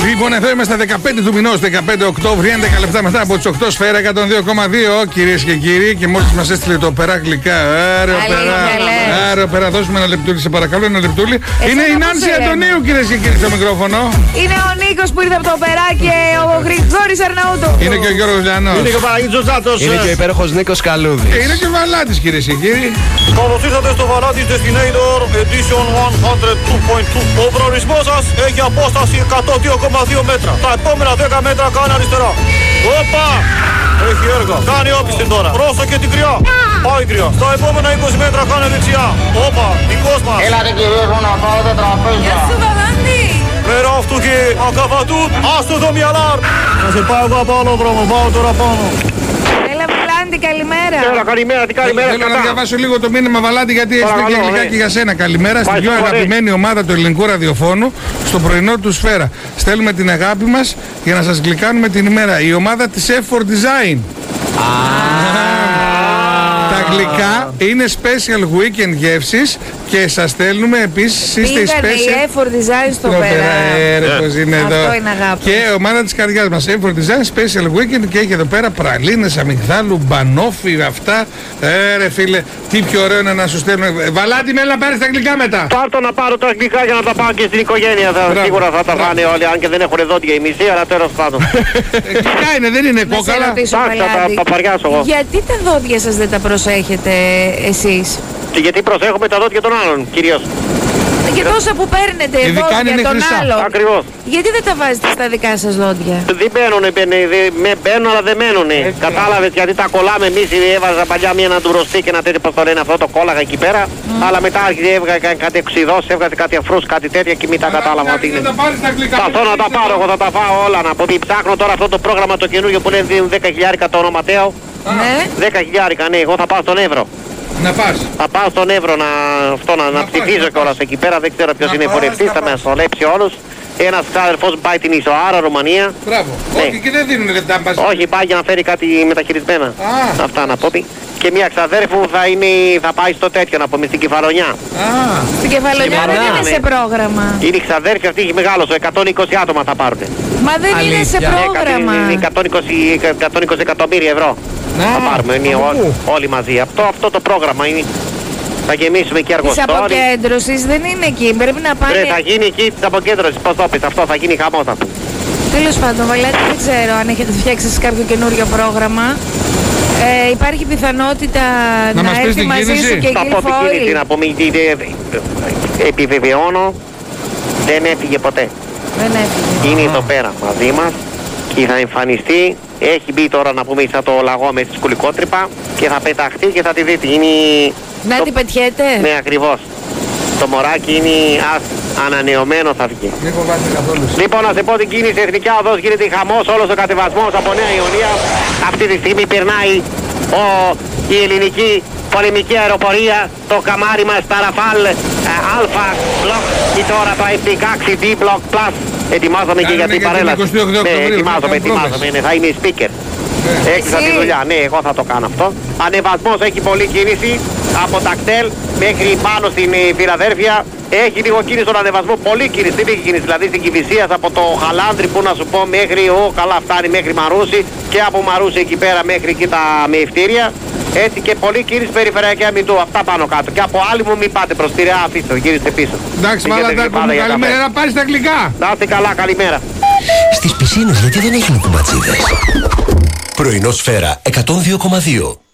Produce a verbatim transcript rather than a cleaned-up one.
Λοιπόν, εδώ είμαστε δεκαπέντε του μηνός, δεκαπέντε Οκτώβρη, έντεκα λεπτά μετά από τις οκτώ, Σφαίρα εκατόν δύο κόμμα δύο, κυρίες και κύριοι. Και μόλις μας έστειλε το πέρα γλυκά. Άρα, πέρα, άρα, πέρα, δώσουμε ένα λεπτούλι, σε παρακαλώ, ένα λεπτούλι. Είναι η Νάνση Αντωνίου, κυρίες και κύριοι, στο μικρόφωνο. Είναι ο Νίκος που ήρθε από το Πέρα και ο Γρηγόρης Αρναούτου. Είναι και ο Γιώργος Λιανός. Είναι και ο Παραγίτζος Ζάτος. Είναι και ο υπέροχος Νίκος Καλούδης. Είναι και ο Βαλάτης, κυρίες και κύριοι. Καλώς ήρθατε στο Βαλάτης Destinator Edition εκατόν δύο κόμμα δύο. Ο προορισμός σας έχει απόσταση εκατόν δύο κόμμα δύο μέτρα. Τα επόμενα δέκα μέτρα κάνε αριστερά. Όπα! Έχει έργα. Κάνει όπισθεν τώρα. Πρόσεχε την κρυά. Πάει κρυά. Στα επόμενα είκοσι μέτρα κάνε δεξιά. Όπα! Δικός μας. Έλατε κυρίες μου να πάρετε τραπέζια. Γεια σου Βαλάντη. Πέρα αυτού και ακαβατούτ. Άστο το μυαλάρ. Θα σε πάω εγώ από άλλο δρόμο. Πάω τώρα πάνω. Έλα Βαλάντη, καλημέρα. Έλα, καλημέρα, τι καλημέρα. Θέλω να διαβάσω λίγο το μήνυμα, Βαλάντη, γιατί έχει πει και αγγλικά και για σένα. Καλημέρα στην πιο αγαπημένη ομάδα του ελληνικού ραδιοφώνου, στο πρωινό του Σφαίρα. Στέλνουμε την αγάπη μας για να σας γλυκάνουμε την ημέρα. Η ομάδα της εφ φορ Design. Τα γλυκά είναι special weekend γεύσεις και σας στέλνουμε επίσης. Είστε Πήγανε η special εφ φορ Design στο Πέρα. είναι εδώ. Αυτό είναι αγάπη. Και ομάδα της καρδιάς μας, εφ φορ Design special weekend, και έχει εδώ πέρα πραλίνες, αμυγδάλου, μπανόφι, αυτά. Ε, ρε φίλε, τι πιο ωραίο είναι να σου στέλνουμε. Βαλάντη, μέλα να πάρεις τα γλυκά μετά. Πάρ' να πάρω τα αγγλικά για να τα πάω και στην οικογένεια. Θα, σίγουρα θα τα φάνε όλοι, αν και δεν έχουν δόντια οι μισοί, αλλά τέλος πάντων. Γλυκά είναι, δεν είναι Να σε κόκαλα. ρωτήσω, Εντάξει, θα τα Βαλάντη, παπαριάσω εγώ. γιατί τα δόντια σας δεν τα προσέχετε εσείς? Και γιατί προσέχουμε τα δόντια των άλλων, κυρίως. Και τόσα που παίρνετε Ειδικά αν δόντια είναι των χρυσά. άλλων, Ακριβώς. γιατί δεν τα βάζετε στα δικά σας δόντια? Δεν μπαίνουνε, μπαίνουνε, δε- με μπαίνουν αλλά δεν μένουνε. Κατάλαβες, γιατί τα κολλάμε εμείς, έβαζα παλιά μία ένα ντουροστή και ένα τέτοιο, πώς το λένε, αυτό το κόλλαγα εκεί πέρα. Αλλά μετά άρχισε, έβγαζε κάτι εξειδός, έβγαζε κάτι αφρούς, κάτι τέτοια και μην τα κατάλαβα τι είναι. Θα πάρεις τα γλυκά. Θα θέλω να τα πάρω, εγώ θα τα φάω όλα. Να πω ότι ψάχνω τώρα αυτό το πρόγραμμα το καινούργιο που λένε δίνουν δέκα χιλιάρικα το ονοματέο. Ναι. δέκα χιλιάρικα, ναι, εγώ θα πάω στον Εύρο. Να πας. Θα πάω στον Εύρο να, αυτό, να, να, Να ψηφίζω πας, να κιόλας πας. εκεί πέρα, δεν ξέρω ποιος Να είναι πας, φορευτής, να θα με πας. ασχολέψει όλους. Ένας ξάδερφος μου πάει την Ισοάρα, Ρουμανία. Μπράβο. Ναι. Όχι, και δεν δίνουν λεπτά μπας. Όχι, πάει για να φέρει κάτι μεταχειρισμένα. Α. Αυτά να πω. Και μια ξαδέρφου θα, είναι, θα πάει στο τέτοιο, να πούμε, στην Κεφαλονιά. Α, Στην Κεφαλονιά δεν είναι ναι. σε πρόγραμμα. Είναι η ξαδέρφη αυτή, έχει μεγάλο, εκατόν είκοσι άτομα θα πάρουν. Μα δεν είναι σε Αλήθεια. πρόγραμμα. Είναι εκατόν είκοσι, εκατόν είκοσι εκατομμύρια ευρώ. Α, Θα πάρουμε είναι από ό- πού? όλοι μαζί. Αυτό, αυτό το πρόγραμμα είναι. Θα γεμίσουμε και Της αργοστόρι. αποκέντρωσης δεν είναι εκεί. Πρέπει να πάνε. Ρε, θα γίνει εκεί της αποκέντρωσης. Πώς το πεις, αυτό θα γίνει χαμός, θα πούμε. Τέλος πάντων, Βαλέτη, δεν ξέρω αν έχετε φτιάξει εσείς κάποιο καινούριο πρόγραμμα. Ε, υπάρχει πιθανότητα Να να, μας πεις έρθει την μαζί κίνηση? σου και Θα πω την κίνηση, Γκυλφόιλ. να πούμε. Επιβεβαιώνω, δεν έφυγε ποτέ. Δεν έφυγε. Είναι εδώ πέρα μαζί μας και θα εμφανιστεί. Έχει μπει τώρα, να πούμε, σαν το λαγό με τη σκουλικότρυπα και θα πεταχτεί και θα τη δείτε. Είναι... Να το- την πετιέτε. Ναι, ακριβώς. Το μωράκι είναι ας ανανεωμένο, θα βγει. μην φοβάσαι καθόλου. Λοιπόν, να σε πω την κίνηση, Εθνικά Οδός γίνεται χαμός, όλος ο κατεβασμός από Νέα Ιωνία. Αυτή τη στιγμή περνάει ο, η ελληνική πολεμική αεροπορία, το καμάρι μας, τα Ραφάλ ε, Αλφα Block και τώρα το εφ δεκαέξι ντι Block Plus. Ετοιμάζομαι και Κάνουμε για την για την παρέλαση. εικοστή όγδοη Ναι, Οκτωβρίου, ετοιμάζομαι, θα κάνουμε ετοιμάζομαι, ναι, θα είμαι speaker. Έκλεισα Εσύ? τη δουλειά, ναι, εγώ θα το κάνω αυτό. Ανεβασμός, έχει πολλή κίνηση από τα κτέλ μέχρι πάνω στην ε, Φιλαδέλφια. Έχει λίγο κίνηση στον ανεβασμό, πολύ κίνηση, δεν έχει κίνηση. Δηλαδή στην Κηφισίας από το Χαλάνδρι, που να σου πω, μέχρι ο καλά φτάνει μέχρι Μαρούσι και από Μαρούσι εκεί πέρα μέχρι εκεί τα μεευτήρια. Έτσι και πολλή κίνηση περιφερειακή αμυντού. Αυτά πάνω κάτω. Και από άλλη μου μην πάτε προς τη Ρεά, αφήστε το, γύριστε πίσω. Εντάξει, Πήγαινε Βαλαντάκο γλυπάδα μου, για καλημέρα. καφέ. Να πάρεις τα γλυκά. Να είστε καλά, καλημέρα. Στις πισίνες γιατί δεν έχουν κουμπατσίδες. Πρωινό Σφαίρα εκατόν δύο κόμμα δύο.